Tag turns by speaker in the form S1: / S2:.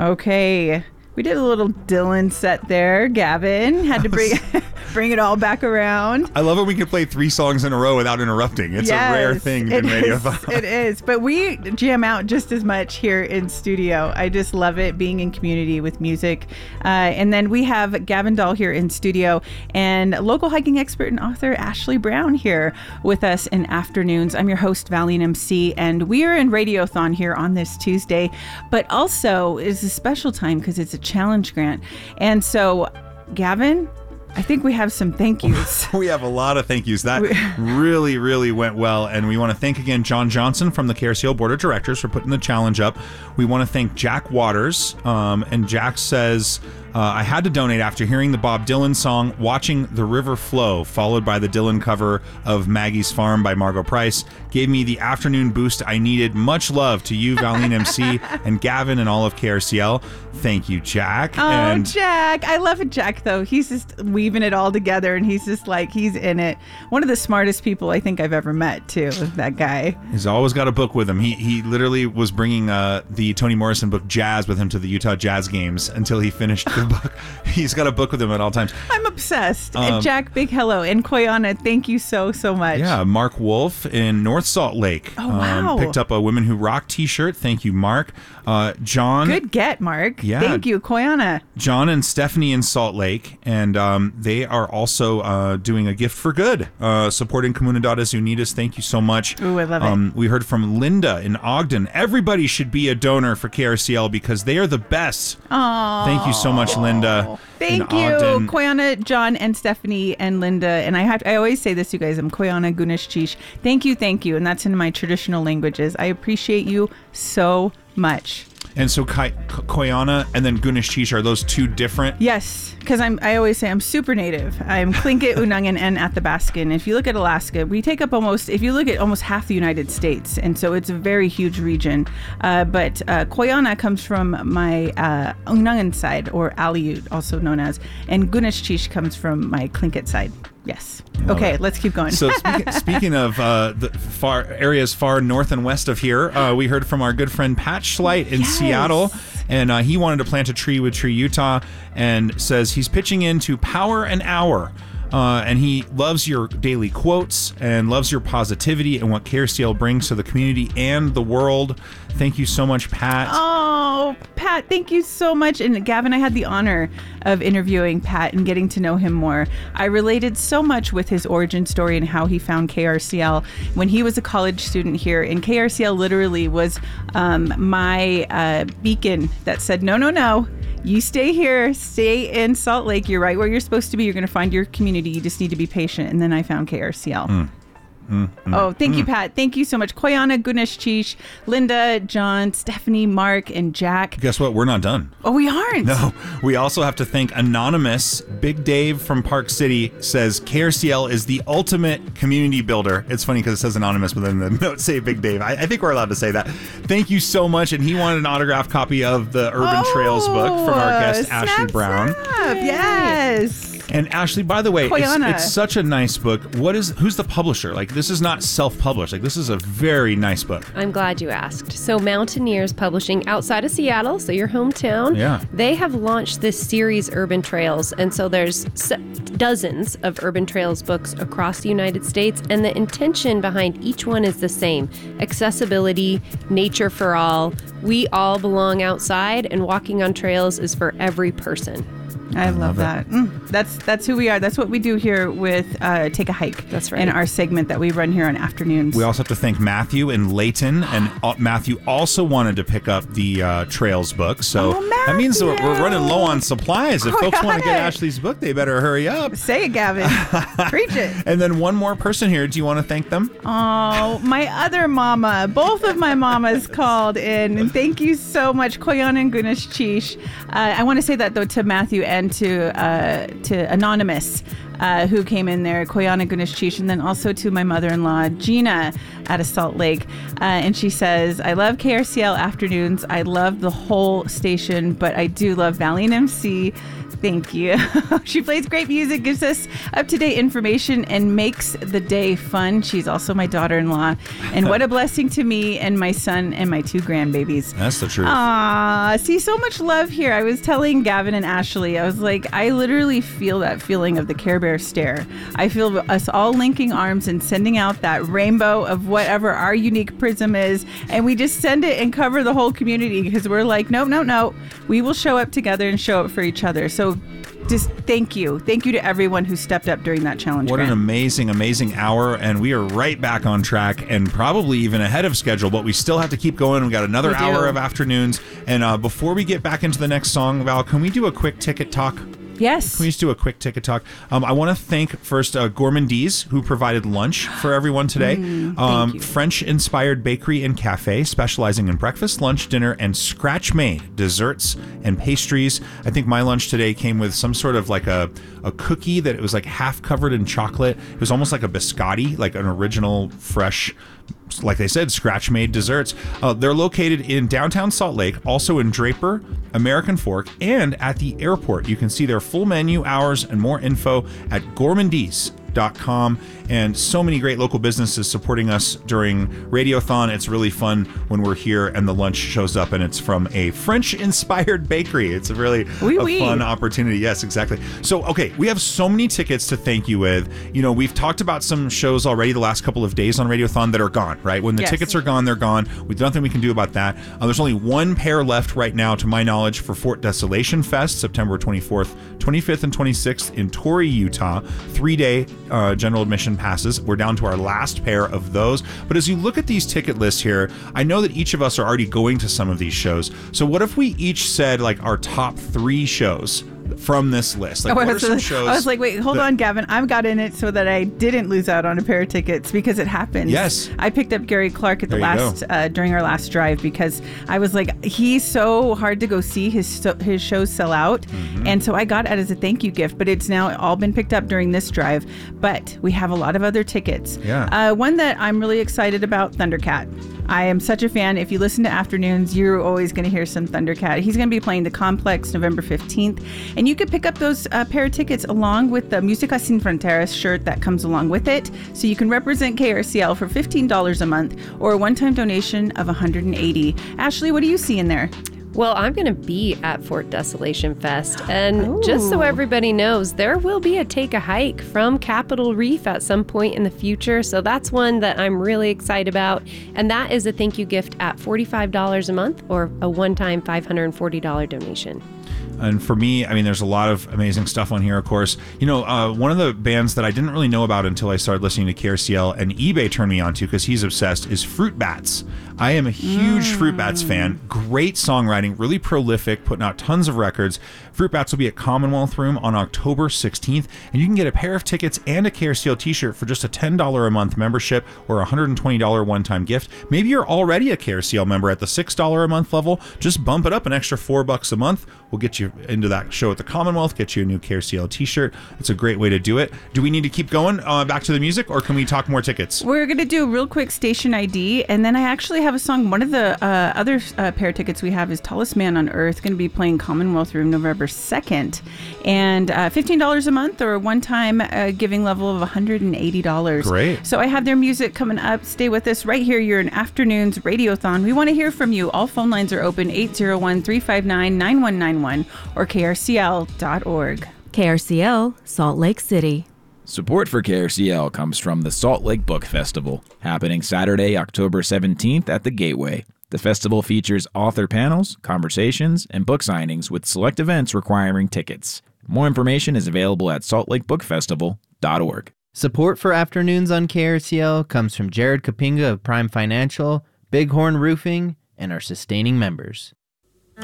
S1: Okay. We did a little Dylan set there. Gavin had to bring it all back around.
S2: I love when we can play 3 songs in a row without interrupting. It's a rare thing in Radiothon.
S1: It is. But we jam out just as much here in studio. I just love it, being in community with music. And then we have Gavin Dahl here in studio and local hiking expert and author Ashley Brown here with us in afternoons. I'm your host, Valiant MC, and we are in Radiothon here on this Tuesday. But also, it's a special time because it's a challenge grant. And so, Gavin, I think we have some thank yous.
S2: We have a lot of thank yous. That really, really went well. And we want to thank again John Johnson from the KRCL Board of Directors for putting the challenge up. We want to thank Jack Waters. And Jack says, I had to donate after hearing the Bob Dylan song, Watching the River Flow, followed by the Dylan cover of Maggie's Farm by Margo Price. Gave me the afternoon boost I needed. Much love to you, Valiant MC, and Gavin and all of KRCL. Thank you, Jack.
S1: Oh, Jack. I love Jack, though. He's just weaving it all together, and he's just like, he's in it. One of the smartest people I think I've ever met, too, that guy.
S2: He's always got a book with him. He literally was bringing the Toni Morrison book Jazz with him to the Utah Jazz games until he finished the book. He's got a book with him at all times.
S1: I'm obsessed. And Jack, big hello. And Koyana, thank you so much.
S2: Yeah, Mark Wolf in North Salt Lake.
S1: Oh, wow.
S2: Picked up a Women Who Rock t-shirt. Thank you, Mark. John.
S1: Good get, Mark.
S2: Yeah.
S1: Thank you, Koyana.
S2: John and Stephanie in Salt Lake. And they are also doing a gift for good, supporting Comunidades Unidas. Thank you so much.
S1: Ooh, I love it.
S2: We heard from Linda in Ogden. Everybody should be a donor for KRCL because they are the best.
S1: Oh.
S2: Thank you so much, Linda.
S1: Thank you, Koyana, John, and Stephanie, and Linda. And I always say this, you guys. I'm Koyana Gunesh Chish. Thank you. And that's in my traditional languages. I appreciate you so much.
S2: And so Koyana and then Gunesh Chish, are those two different?
S1: Yes, because I always say I'm super native. I'm Tlingit, Unangan, and Athabascan. If you look at Alaska, we take up almost half the United States. And so it's a very huge region. But Koyana comes from my Unangan side, or Aleut, also known as, and Gunesh Chish comes from my Tlingit side. Yes. Okay, let's keep going.
S2: So speaking of the areas far north and west of here, we heard from our good friend Pat Schleight in Seattle, and he wanted to plant a tree with Tree Utah, and says he's pitching into Power an Hour. And he loves your daily quotes and loves your positivity and what KRCL brings to the community and the world. Thank you so much, Pat.
S1: Oh, Pat, thank you so much. And Gavin, I had the honor of interviewing Pat and getting to know him more. I related so much with his origin story and how he found KRCL when he was a college student here. And KRCL literally was my beacon that said, no. You stay here, stay in Salt Lake. You're right where you're supposed to be. You're going to find your community. You just need to be patient. And then I found KRCL. Thank you, Pat. Thank you so much. Koyana, Gunesh Chish, Linda, John, Stephanie, Mark, and Jack.
S2: Guess what? We're not done.
S1: Oh, we aren't.
S2: No. We also have to thank Anonymous. Big Dave from Park City says KRCL is the ultimate community builder. It's funny because it says Anonymous, but then the notes say Big Dave. I think we're allowed to say that. Thank you so much. And he wanted an autographed copy of the Urban Trails book from our guest, Ashley Brown.
S1: Yes.
S2: And Ashley, by the way, it's such a nice book. Who's the publisher? Like, this is not self-published. Like, this is a very nice book.
S3: I'm glad you asked. So Mountaineers Publishing outside of Seattle, so your hometown.
S2: Yeah.
S3: They have launched this series, Urban Trails. And so there's dozens of Urban Trails books across the United States. And the intention behind each one is the same. Accessibility, nature for all. We all belong outside, and walking on trails is for every person.
S1: I love that. That's who we are. That's what we do here with Take a Hike.
S3: That's right.
S1: In our segment that we run here on afternoons.
S2: We also have to thank Matthew in Layton. And Matthew also wanted to pick up the Trails book. So that means that we're running low on supplies. If folks want to get Ashley's book, they better hurry up.
S1: Say it, Gavin. Preach it.
S2: And then one more person here. Do you want to thank them?
S1: Oh, my other mama. Both of my mamas called in. And thank you so much, Koyana and Gunesh Chish. I want to say that, though, to Matthew and to Anonymous, who came in there, Koyana Gunesh Chish, and then also to my mother-in-law, Gina, out of Salt Lake. And she says, I love KRCL afternoons. I love the whole station, but I do love Valiant MC. Thank you. She plays great music, gives us up-to-date information, and makes the day fun. She's also my daughter-in-law. And what a blessing to me and my son and my 2 grandbabies.
S2: That's the truth.
S1: See, so much love here. I was telling Gavin and Ashley, I was like, I literally feel that feeling of the Care Bear stare. I feel us all linking arms and sending out that rainbow of whatever our unique prism is. And we just send it and cover the whole community because we're like, no. We will show up together and show up for each other. So just thank you. Thank you to everyone who stepped up during that challenge.
S2: What
S1: Grant.
S2: an amazing hour. And we are right back on track and probably even ahead of schedule, but we still have to keep going. We got another hour of afternoons. And before we get back into the next song, Val, can we do a quick ticket talk?
S1: Yes.
S2: Can we just do a quick ticket talk? I want to thank first Gourmandise, who provided lunch for everyone today.
S1: Thank you.
S2: French-inspired bakery and cafe, specializing in breakfast, lunch, dinner, and scratch-made desserts and pastries. I think my lunch today came with some sort of like a cookie that it was like half covered in chocolate. It was almost like a biscotti, like an original fresh, like they said, scratch-made desserts. They're located in downtown Salt Lake, also in Draper, American Fork, and at the airport. You can see their full menu, hours, and more info at gourmandise.com. And so many great local businesses supporting us during Radiothon. It's really fun when we're here and the lunch shows up and it's from a French-inspired bakery. It's a really fun opportunity. Yes, exactly. So, okay, we have so many tickets to thank you with. You know, we've talked about some shows already the last couple of days on Radiothon that are gone, right? When the tickets are gone, they're gone. There's nothing we can do about that. There's only 1 pair left right now, to my knowledge, for Fort Desolation Fest, September 24th, 25th, and 26th in Torrey, Utah. 3-day general admission passes. We're down to our last pair of those. But as you look at these ticket lists here, I know that each of us are already going to some of these shows. So what if we each said like our top 3 shows from this list? Like, what are some shows?
S1: I was like, wait, hold on, Gavin. I've got in it so that I didn't lose out on a pair of tickets because it happened.
S2: Yes.
S1: I picked up Gary Clark at the last during our last drive because I was like, he's so hard to go see. His shows sell out. And so I got it as a thank you gift, but it's now all been picked up during this drive. But we have a lot of other tickets.
S2: Yeah.
S1: One that I'm really excited about, Thundercat. I am such a fan. If you listen to Afternoons, you're always going to hear some Thundercat. He's going to be playing the Complex November 15th. And you could pick up those pair of tickets along with the Música Sin Fronteras shirt that comes along with it. So you can represent KRCL for $15 a month or a one-time donation of $180. Ashley, what do you see in there?
S3: Well, I'm going to be at Fort Desolation Fest. And just so everybody knows, there will be a Take a Hike from Capitol Reef at some point in the future. So that's one that I'm really excited about. And that is a thank you gift at $45 a month or a one-time $540 donation.
S2: And for me, I mean, there's a lot of amazing stuff on here, of course. You know, one of the bands that I didn't really know about until I started listening to KRCL and eBay turned me on to because he's obsessed is Fruit Bats. I am a huge Fruit Bats fan. Great songwriting, really prolific, putting out tons of records. Fruit Bats will be at Commonwealth Room on October 16th, and you can get a pair of tickets and a KRCL t-shirt for just a $10 a month membership or a $120 one-time gift. Maybe you're already a KRCL member at the $6 a month level. Just bump it up an extra $4 a month. We'll get you into that show at the Commonwealth, get you a new KRCL t-shirt. It's a great way to do it. Do we need to keep going back to the music, or can we talk more tickets?
S1: We're going to do a real quick station ID, and then I actually have a song. One of the other pair of tickets we have is Tallest Man on Earth, going to be playing Commonwealth Room November 2nd, and $15 a month or a one-time giving level of $180.
S2: Great.
S1: So I have their music coming up. Stay with us right here. You're in Afternoons Radiothon. We want to hear from you. All phone lines are open, 801-359-9191 or krcl.org.
S4: KRCL, Salt Lake City.
S5: Support for KRCL comes from the Salt Lake Book Festival, happening Saturday, October 17th at the Gateway. The festival features author panels, conversations, and book signings with select events requiring tickets. More information is available at saltlakebookfestival.org.
S6: Support for Afternoons on KRCL comes from Jared Kapinga of Prime Financial, Bighorn Roofing, and our sustaining members.